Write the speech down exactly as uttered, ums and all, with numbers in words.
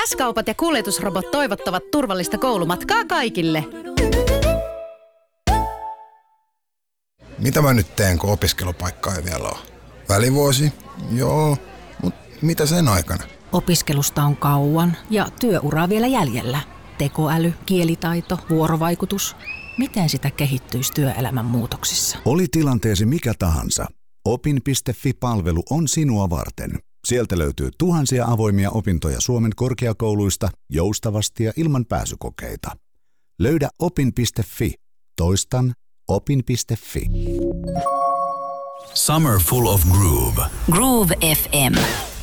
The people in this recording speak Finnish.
S-kaupat ja kuljetusrobot toivottavat turvallista koulumatkaa kaikille. Mitä mä nyt teen, kun opiskelupaikkaa ei vielä ole? Välivuosi? Joo, mutta mitä sen aikana? Opiskelusta on kauan ja työuraa vielä jäljellä. Tekoäly, kielitaito, vuorovaikutus. Miten sitä kehittyisi työelämän muutoksissa? Oli tilanteesi mikä tahansa. Opin piste fi-palvelu on sinua varten. Sieltä löytyy tuhansia avoimia opintoja Suomen korkeakouluista joustavasti ja ilman pääsykokeita. Löydä opin piste fi. Toistan opin piste fi. Summer full of groove. Groove F M.